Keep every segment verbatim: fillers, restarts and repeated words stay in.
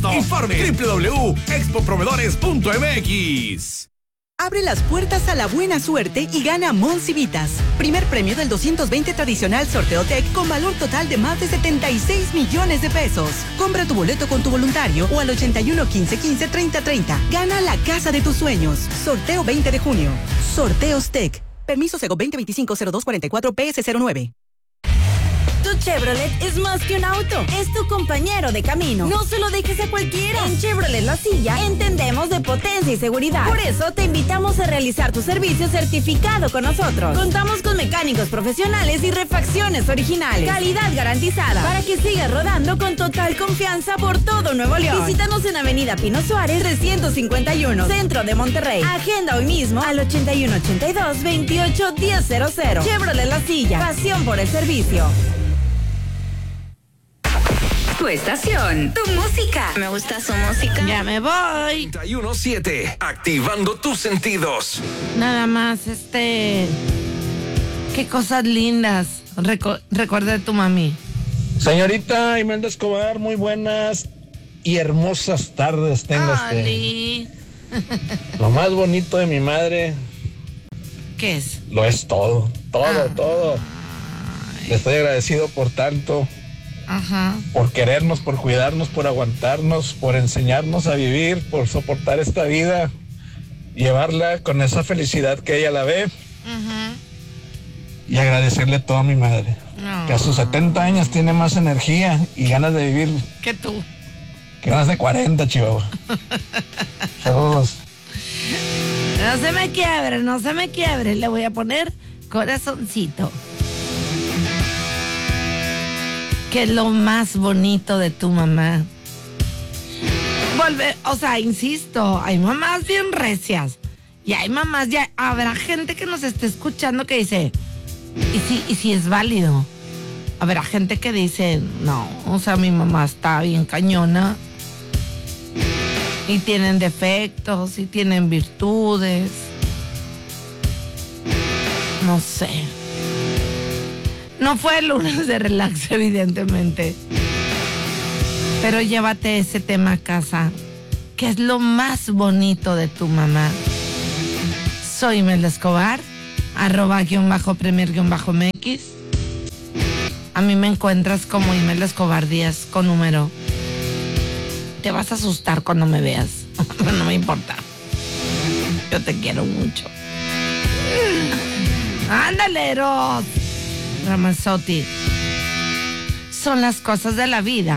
Informe doble u doble u doble u punto expo proveedores punto m x. Abre las puertas a la buena suerte y gana Monsivitas. Primer premio del doscientos veinte tradicional Sorteo Tech con valor total de más de setenta y seis millones de pesos. Compra tu boleto con tu voluntario o al ochenta y uno, quince, quince, treinta, treinta. Gana la casa de tus sueños. Sorteo veinte de junio. Sorteos Tech. Permiso Sego veinte veinticinco cero dos cuarenta y cuatro P S cero nueve. Tu Chevrolet es más que un auto, es tu compañero de camino. No se lo dejes a cualquiera. En Chevrolet La Silla entendemos de potencia y seguridad. Por eso te invitamos a realizar tu servicio certificado con nosotros. Contamos con mecánicos profesionales y refacciones originales. Calidad garantizada para que sigas rodando con total confianza por todo Nuevo León. Visítanos en Avenida Pino Suárez trescientos cincuenta y uno, Centro de Monterrey. Agenda hoy mismo al ochenta y uno, ochenta y dos, veintiocho, diez cero cero. Chevrolet La Silla, pasión por el servicio. Tu estación, tu música. Me gusta su música. Ya me voy. treinta y uno siete, activando tus sentidos. Nada más, este... Qué cosas lindas. Reco- recuerda de tu mami. Señorita Imelda Escobar, muy buenas y hermosas tardes tenga usted. Ali. Lo más bonito de mi madre... ¿Qué es? Lo es todo, todo, Ah. todo. Le estoy agradecido por tanto. Ajá. Por querernos, por cuidarnos, por aguantarnos, por enseñarnos a vivir, por soportar esta vida, llevarla con esa felicidad que ella la ve. Ajá. Y agradecerle todo a mi madre, No. que a sus setenta años tiene más energía y ganas de vivir Que tú. que más de cuarenta, Chihuahua. Saludos. No se me quiebre, no se me quiebre. Le voy a poner corazoncito. Que es lo más bonito de tu mamá. Volve, o sea, insisto, hay mamás bien recias. Y hay mamás, ya habrá gente que nos esté escuchando que dice, ¿y si, y si es válido? Habrá gente que dice, no, o sea, mi mamá está bien cañona. Y tienen defectos, y tienen virtudes. No sé. No fue el lunes de relax, evidentemente. Pero llévate ese tema a casa, que es lo más bonito de tu mamá. Soy Imelda Escobar, arroba guión bajo premier guión bajo mx. A mí me encuentras como Imelda Escobar Díaz con número. Te vas a asustar cuando me veas, pero no me importa. Yo te quiero mucho. Ándale, Eros. Ramazzotti. Son las cosas de la vida.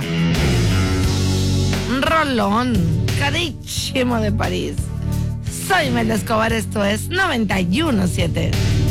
Un rolón carísimo de París. Soy Imelda Escobar, esto es noventa y uno siete.